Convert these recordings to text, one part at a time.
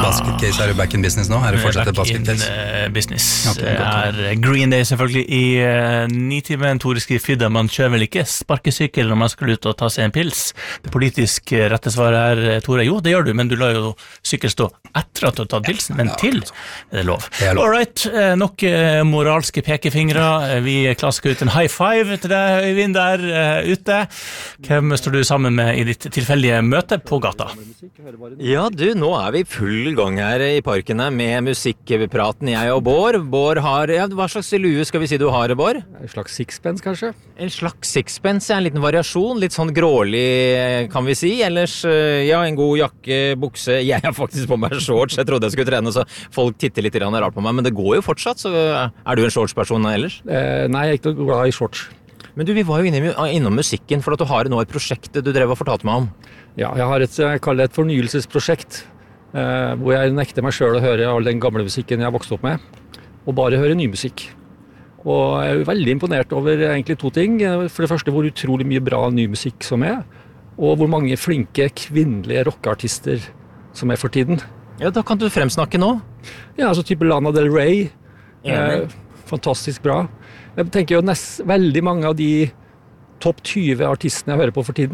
Basket Case, du back in business nå? Du fortsatt Basket Case? Business. Okay, Green Day selvfølgelig i 9-timen. Tore skriver Fidda, man kjører vel ikke sparkesykkel når man skal ut og ta seg en pils? Det politisk rette svaret her, Tore, jo, det gjør du, men du lar jo sykkel stå etter at du har tatt pilsen, men til er det lov. Alright, nok moralske pekefingre. Vi klasker ut en high five til deg, Øyvind, der ute. Hvem står du sammen med i ditt tilfeldige møte på gata? Ja, nå vi i full gang her i parkene med musikkpraten, jeg og Bård. Bård har, hva slags lue skal vi si du har, Bård? En slags sixpence, kanskje? En slags sixpence, en liten variasjon, litt sånn grålig, kan vi si. Ellers, en god jakke, bukse. Jeg har faktisk på meg shorts, jeg trodde jeg skulle trene, så folk titter litt rart på meg, men det går jo fortsatt, så du en shortsperson ellers? Nei, jeg ikke glad i shorts. Men vi var jo innom musikken, for at du har nå et prosjekt du drev og fortalte meg om. Ja, jeg har jeg kaller det et fornyelsesprosjekt, hvor jeg nekter meg selv å høre all den gamle musikken jeg har vokst opp med, og bare høre ny musikk. Og jeg veldig imponert over egentlig to ting. For det første, hvor utrolig mye bra ny musikk som og hvor mange flinke kvinnelige rockeartister som for tiden. Ja, da kan du fremsnakke nå. Ja, altså type Lana Del Rey. Fantastisk bra. Jeg tenker jo veldig mange av de topp 20 artistene jeg hører på for tiden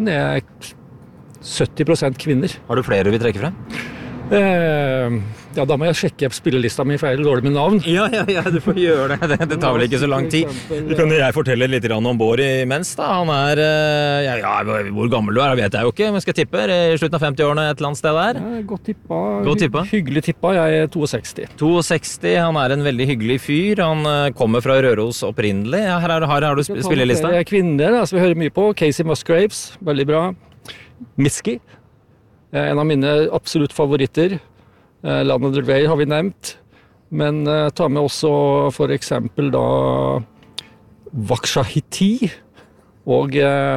70% kvinner. Har du flere du vil trekke frem? Ja, da må jeg sjekke spillelista mi, for jeg dårlig med navn. Ja, du får gjøre det. Det tar vel ikke så lang tid. Kan jeg fortelle litt om Bård imens da? Han hvor gammel du vet jeg jo ikke, men skal jeg tippe? I slutten av 50-årene et eller annet sted der? Ja, godt tippa. Hyggelig tippa, jeg 62. 62, han en veldig hyggelig fyr. Han kommer fra Røros opprinnelig. Ja, her har du spillelista. Kvinner, vi hører mye på. Casey Musgraves, veldig bra. Misky. En av mine absolutt favoritter. Lana Del Rey har vi nevnt. Men ta med også for eksempel da Wakshahiti og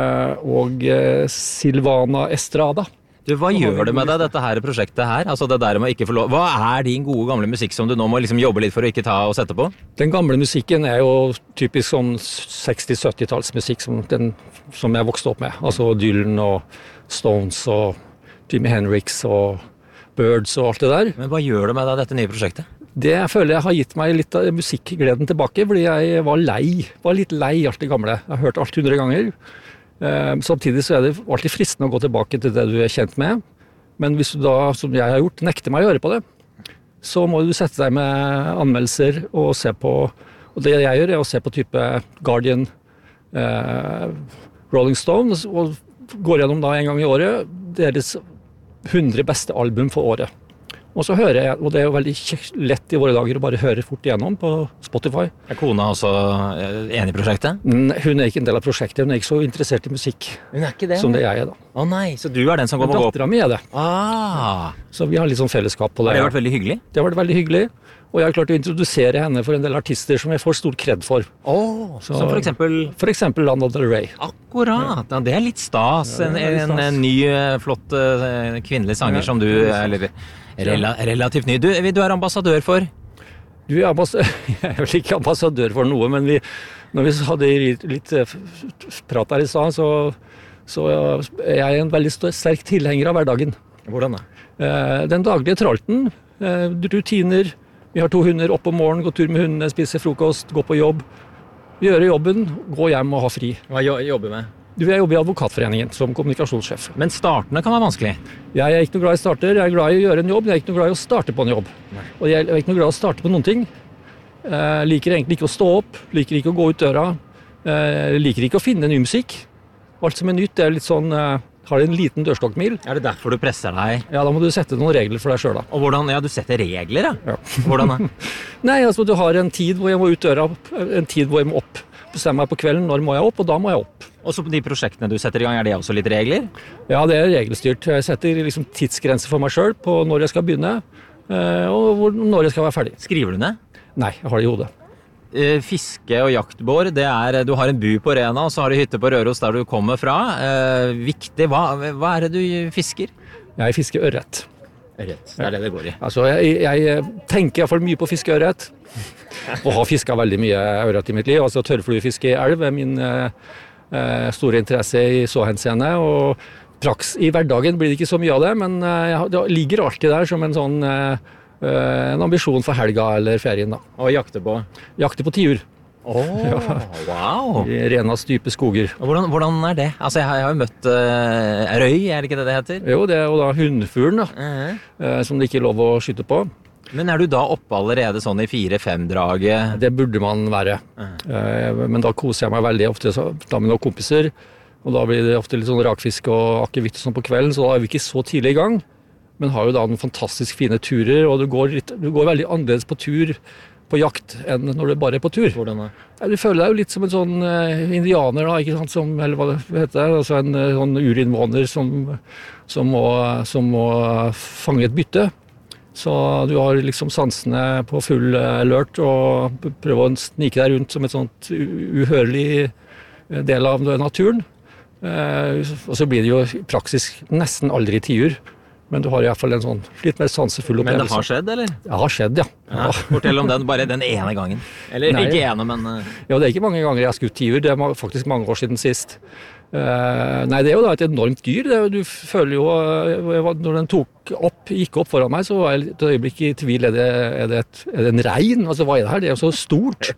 Silvana Estrada. Hva gjør det med deg, dette her prosjektet her? Altså det der med å ikke få lov. Hva din gode gamle musikk som du nå må liksom jobbe litt for å ikke ta og sette på? Den gamle musikken jo typisk sånn 60-70-tallsmusikk som jeg vokste opp med. Altså Dylan og Stones og Jimi Hendrix og Birds og alt det der. Men hva gjør det med deg, dette nye prosjektet? Det jeg føler jeg har gitt meg litt av musikkgleden tilbake, fordi jeg var litt lei alt det gamle. Jeg har hørt alt 100 ganger. Samtidig så det alltid fristende å gå tilbake til det du kjent med. Men hvis du da, som jeg har gjort, nekter meg å høre på det, så må du sette deg med anmeldelser og se på, og det jeg gjør å se på type Guardian, Rolling Stones, og går gjennom da en gang i året deres 100 beste album for året. Og så hører jeg, og det jo veldig lett i våre dager å bare høre fort igjennom på Spotify. Kona også enig i prosjektet? Hun ikke en del av prosjektet, hun ikke så interessert i musikk. Hun ikke det? Som det jeg da. Å nei, så du den som går på gå opp? Datteren min det. Så vi har litt sånn fellesskap på det. Har det vært veldig hyggelig? Det har vært veldig hyggelig. Og jeg har klart å introdusere henne for en del artister som jeg får stor kred for. Så for eksempel? For eksempel Lana Del Rey. Akkurat, ja, det litt stas. En ny, flott kvinnelig sanger som du relativt ny. Du ambassadør for? Jeg vel ikke ambassadør for noe, men når vi hadde litt prat her i stedet, så jeg en veldig sterk tilhenger av hverdagen. Hvordan da? Den daglige tralten, rutiner. Vi har 2 hunder opp om morgenen, gå tur med hundene, spise frokost, gå på jobb, gjøre jobben, gå hjem og ha fri. Hva jobber du med? Jeg jobber i Advokatforeningen som kommunikasjonssjef. Men startene kan være vanskelig? Jeg ikke noe glad i starter, jeg glad i å gjøre en jobb, jeg ikke noe glad i å starte på en jobb. Nei. Og jeg ikke noe glad i å starte på noen ting. Liker egentlig ikke å stå opp, liker ikke å gå ut døra, liker ikke å finne ny musikk. Alt som nytt litt sånn... Har en liten dørstokkmil. Det derfor du presser deg? Ja, da må du sette noen regler for deg selv da. Og hvordan? Ja, du setter regler, ja. Hvordan da? Nei, altså du har en tid hvor jeg må ut døra, en tid hvor jeg må opp. Bestemmer meg på kvelden, når må jeg opp, og da må jeg opp. Og så på de prosjektene du setter i gang, det også litt regler? Ja, det regelstyrt. Jeg setter liksom tidsgrenser for meg selv på når jeg skal begynne, og når jeg skal være ferdig. Skriver du ned? Nei, jeg har det i hodet. Fiske og jaktbår, du har en bu på Rena, og så har du hytte på Røros der du kommer fra. Viktig, hva det du fisker? Jeg fisker ørret. Ørret, det det går i. Altså, jeg tenker i hvert fall mye på å fiske ørret. Og har fisket veldig mye ørret i mitt liv. Altså tørrfluefiske i elv min store interesse i så henseende, og I hverdagen blir det ikke så mye av det, men det ligger alltid der som en sånn en ambisjon for helga eller ferien da. Og jakte på? Jakte på tiur. Wow! I Renas dype skoger. Og hvordan det? Altså, jeg har jo møtt røy, det ikke det heter? Jo, det jo da hundfuglen da, som det ikke er lov å skyte på. Men du da oppe allerede sånn i 4-5-draget? Det burde man være. Men da koser jeg meg veldig ofte da med noen kompiser, og da blir det ofte litt sånn rakfisk og akevitt og sånn på kvelden, så da vi ikke så tidlig i gang, men har jo da noen fantastisk fine turer, og du går veldig annerledes på tur på jakt enn når du bare på tur. Hvordan da? Du føler deg jo litt som en sånn indianer da, ikke sant, eller hva det heter, altså en sånn urinnvåner som må fange et bytte. Så du har liksom sansene på full alert og prøver å snike deg rundt som et sånt uhørlig del av naturen. Og så blir det jo i praksis nesten aldri tiur. Men du har i hvert fall en sånn litt mer sansefull opplevelse. Men det har skjedd, eller? Det har skjedd, ja. Fortell om den, bare den ene gangen. Eller ikke ene, men... Ja, det er ikke mange ganger jeg har skutt tiur. Det er faktisk mange år siden sist. Nei, det er jo da et enormt dyr. Du føler jo, når den gikk opp foran meg, så var jeg et øyeblikk i tvil, er det en rein? Altså, hva er det her? Det er jo så stort.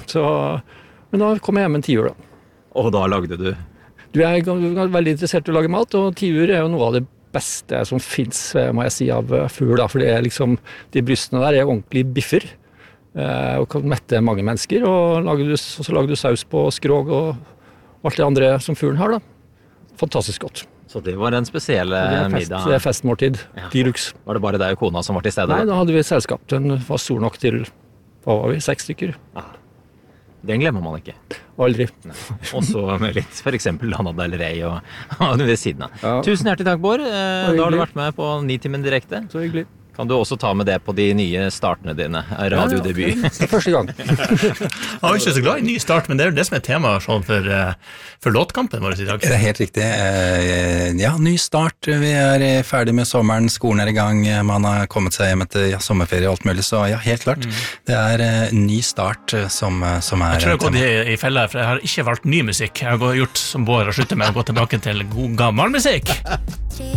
Men da kom jeg hjem med en tiur da. Og da lagde du? Du er veldig interessert i å lage mat, og tiur er jo noe av det beste som finnes, må jeg si, av fugl, da, for det er liksom, de brystene der er ordentlig biffer, og kan mette mange mennesker, og så lager du saus på skrog og alt det andre som fuglen har da. Fantastisk godt. Så det var en spesiell middag? Det er festmåltid, deluxe. Var det bare deg og kona som var til stede? Nei, da hadde vi et selskap. Den var stor nok til, hva var vi, 6 stykker. Den glemmer man ikke. Aldri. Og så med litt, for eksempel Lana Del Rey og ved siden av. Ja. Tusen hjertelig takk, Bård. Da har du vært med på Nitimen direkte. Så hyggelig. Kan du også ta med det på de nye startene dine, radiodebut? Ja, første gang. Jeg er ikke så glad i ny start, men det er det som er tema sånn for låtkampen vår i dag. Det er helt riktig. Ja, ny start. Vi er ferdig med sommeren, skolen er i gang, man har kommet seg hjem etter sommerferie og alt mulig, så ja, helt klart. Det er ny start som er... Jeg tror jeg har gått i fella, for jeg har ikke valgt ny musikk. Jeg har gjort som Bård og sluttet med å gå tilbake til god gammel musikk.